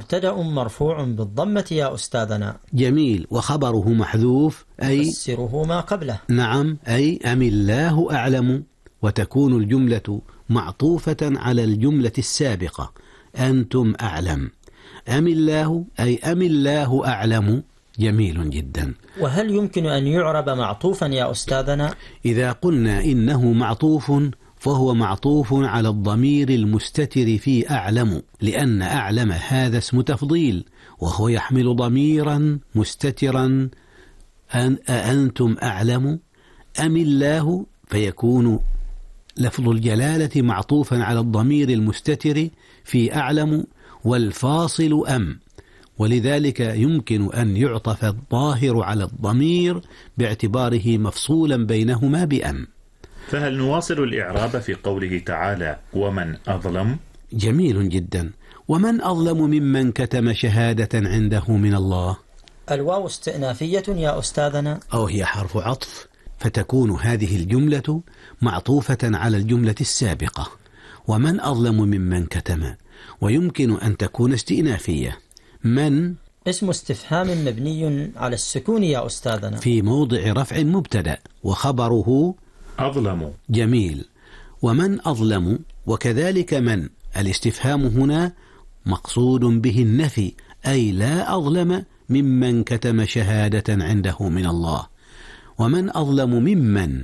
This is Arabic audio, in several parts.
مبتدأ مرفوع بالضمة يا أستاذنا. جميل. وخبره محذوف أي يفسره ما قبله. نعم، أي أم الله أعلم، وتكون الجملة معطوفة على الجملة السابقة أنتم أعلم. أم الله أي أم الله أعلم. جميل جدا. وهل يمكن أن يعرب معطوفا يا أستاذنا؟ إذا قلنا إنه معطوف فهو معطوف على الضمير المستتر في أعلم، لأن أعلم هذا اسم تفضيل وهو يحمل ضميرا مستترا أنتم أعلم. أم الله فيكون لفظ الجلالة معطوفا على الضمير المستتر في أعلم والفاصل أم، ولذلك يمكن أن يعطف الظاهر على الضمير باعتباره مفصولا بينهما بأم. فهل نواصل الإعراب في قوله تعالى ومن أظلم؟ جميل جدا. ومن أظلم ممن كتم شهادة عنده من الله. الواو استئنافية يا أستاذنا، أو هي حرف عطف، فتكون هذه الجملة معطوفة على الجملة السابقة ومن أظلم ممن كتم، ويمكن أن تكون استئنافية. من اسم استفهام مبني على السكون يا أستاذنا، في موضع رفع مبتدأ وخبره أظلم. جميل. ومن أظلم، وكذلك من الاستفهام هنا مقصود به النفي، أي لا أظلم ممن كتم شهادة عنده من الله. ومن أظلم ممن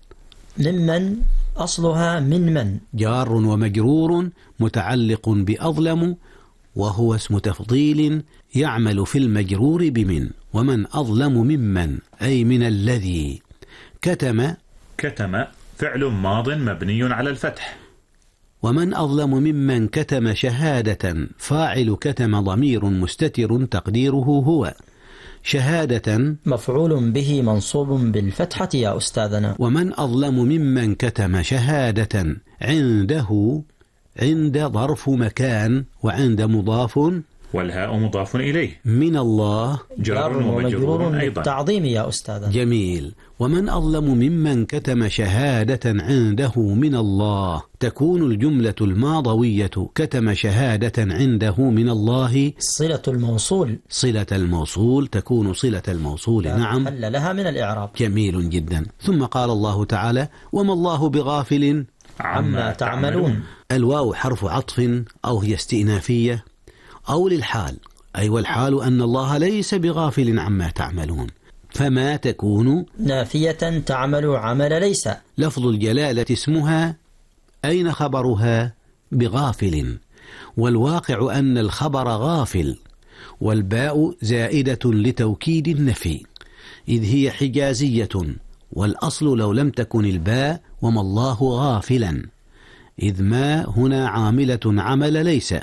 أصلها من جار ومجرور متعلق بأظلم، وهو اسم تفضيل يعمل في المجرور بمن. ومن أظلم ممن أي من الذي كتم فعل ماض مبني على الفتح. ومن أظلم ممن كتم شهادة فاعل كتم ضمير مستتر تقديره هو. شهادة مفعول به منصوب بالفتحة يا أستاذنا. ومن أظلم ممن كتم شهادة عنده، عند ظرف مكان، وعند مضاف، والهاء مضاف إليه، من الله جار ومجرور أيضا بالتعظيم يا أستاذنا. جميل. ومن أظلم ممن كتم شهادة عنده من الله، تكون الجملة الماضوية كتم شهادة عنده من الله صلة الموصول تكون صلة الموصول. نعم، محل لها من الإعراب. جميل جدا. ثم قال الله تعالى وما الله بغافل عما تعملون. الواو حرف عطف أو هي استئنافية أو للحال، أي والحال أن الله ليس بغافل عما تعملون، فما تكون نافية تعمل عمل ليس. لفظ الجلالة اسمها، أين خبرها؟ بغافل، والواقع أن الخبر غافل، والباء زائدة لتوكيد النفي إذ هي حجازية، والأصل لو لم تكن الباء وما الله غافلا، إذ ما هنا عاملة عمل ليس،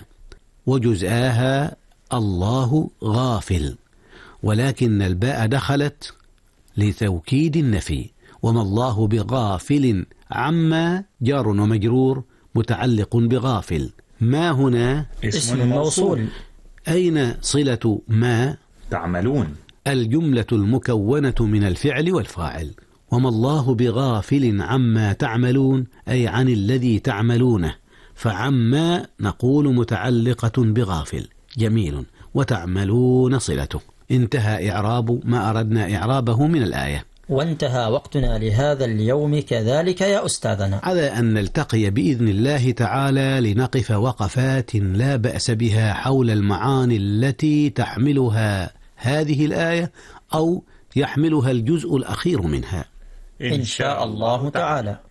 وجزآها الله غافل، ولكن الباء دخلت لتوكيد النفي. وما الله بغافل عما جار ومجرور متعلق بغافل. ما هنا اسم موصول. أين صلة ما تعملون؟ الجملة المكونة من الفعل والفاعل. وما الله بغافل عما تعملون أي عن الذي تعملونه، فعما نقول متعلقة بغافل. جميل. وتعملون صلته. انتهى إعراب ما أردنا إعرابه من الآية. وانتهى وقتنا لهذا اليوم كذلك يا أستاذنا، على أن نلتقي بإذن الله تعالى لنقف وقفات لا بأس بها حول المعاني التي تحملها هذه الآية أو يحملها الجزء الأخير منها إن شاء الله تعالى.